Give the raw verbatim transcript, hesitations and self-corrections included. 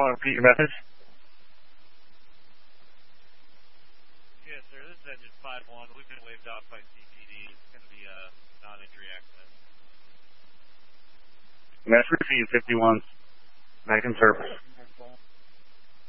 want to repeat your message? Yes, sir. This is engine five one. We've been waved off by C P D. It's going to be a non-injury accident. Message received, fifty-one. Back in service.